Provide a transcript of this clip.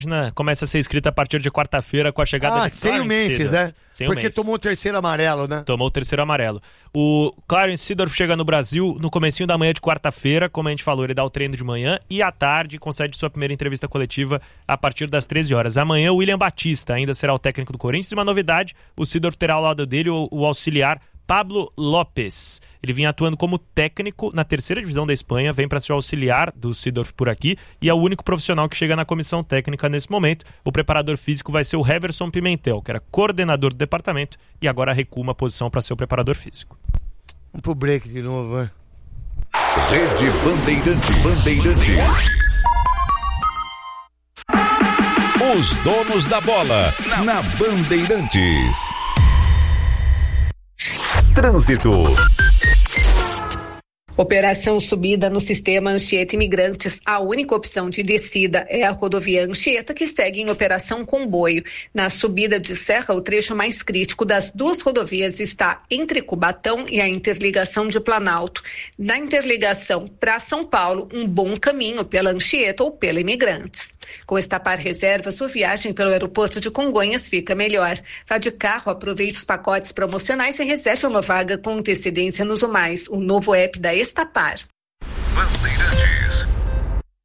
começa a ser escrita a partir de quarta-feira com a chegada de sem o Memphis, Seedorf, né? Sem Porque o Memphis. tomou o terceiro amarelo, né? Tomou o terceiro amarelo. O Clarence Seedorf chega no Brasil no comecinho da manhã de quarta-feira, como a gente falou, ele dá o treino de manhã e à tarde concede sua primeira entrevista coletiva a partir das 13 horas. Amanhã o William Batista ainda será o técnico do Corinthians e uma novidade, o Seedorf terá ao lado dele o auxiliar Pablo Lopes. Ele vinha atuando como técnico na terceira divisão da Espanha, vem para ser o auxiliar do Seedorf por aqui e é o único profissional que chega na comissão técnica nesse momento. O preparador físico vai ser o Heverson Pimentel, que era coordenador do departamento e agora recua uma posição para ser o preparador físico. Vamos pro break de novo, vai. Rede Bandeirantes. Os donos da bola na Bandeirantes. Trânsito. Operação subida no sistema Anchieta Imigrantes. A única opção de descida é a rodovia Anchieta, que segue em operação comboio. Na subida de serra, o trecho mais crítico das duas rodovias está entre Cubatão e a interligação de Planalto. Na interligação para São Paulo, um bom caminho pela Anchieta ou pela Imigrantes. Com Estapar Reserva, sua viagem pelo aeroporto de Congonhas fica melhor. Vá de carro, aproveite os pacotes promocionais e reserve uma vaga com antecedência no Zumais, o novo app da Estapar.